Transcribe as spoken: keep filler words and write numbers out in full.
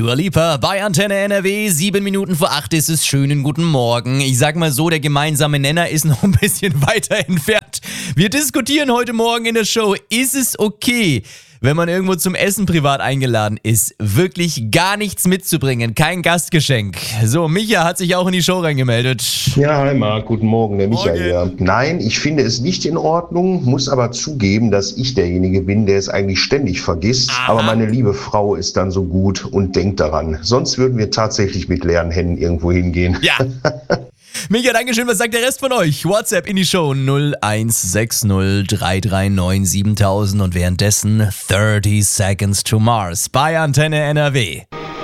Dua Lipa bei Antenne N R W. Sieben Minuten vor acht ist es. Schönen guten Morgen. Ich sag mal so, der gemeinsame Nenner ist noch ein bisschen weiter entfernt. Wir diskutieren heute Morgen in der Show, ist es okay, wenn man irgendwo zum Essen privat eingeladen ist, wirklich gar nichts mitzubringen, kein Gastgeschenk. So, Micha hat sich auch in die Show reingemeldet. Ja, hi Marc, guten Morgen, der Micha Morgen. hier. Nein, ich finde es nicht in Ordnung, muss aber zugeben, dass ich derjenige bin, der es eigentlich ständig vergisst. Aha. Aber meine liebe Frau ist dann so gut und denkt daran. Sonst würden wir tatsächlich mit leeren Händen irgendwo hingehen. Ja. Micha, Dankeschön. Was sagt der Rest von euch? WhatsApp in die Show null eins sechs null drei drei neun siebentausend und währenddessen thirty Seconds to Mars bei Antenne N R W.